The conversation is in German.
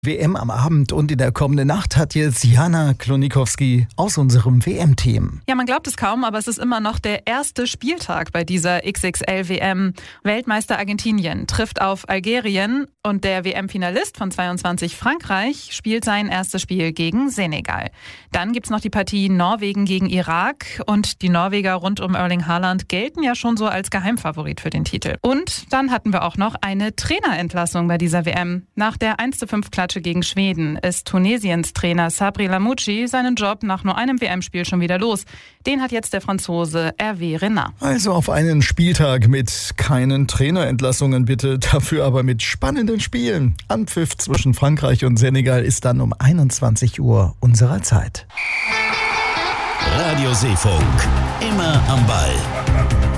WM am Abend und in der kommenden Nacht hat jetzt Jana Klonikowski aus unserem WM-Team. Ja, man glaubt es kaum, aber es ist immer noch der erste Spieltag bei dieser XXL-WM. Weltmeister Argentinien trifft auf Algerien und der WM-Finalist von 22 Frankreich spielt sein erstes Spiel gegen Senegal. Dann gibt's noch die Partie Norwegen gegen Irak und die Norweger rund um Erling Haaland gelten ja schon so als Geheimfavorit für den Titel. Und dann hatten wir auch noch eine Trainerentlassung bei dieser WM. Nach der 1:5-Klatsche gegen Schweden ist Tunesiens Trainer Sabri Lamouchi seinen Job nach nur einem WM-Spiel schon wieder los. Den hat jetzt der Franzose Hervé Renard. Also auf einen Spieltag mit keinen Trainerentlassungen bitte, dafür aber mit spannenden Spielen. Anpfiff zwischen Frankreich und Senegal ist dann um 21 Uhr unserer Zeit. Radio Seefunk, immer am Ball.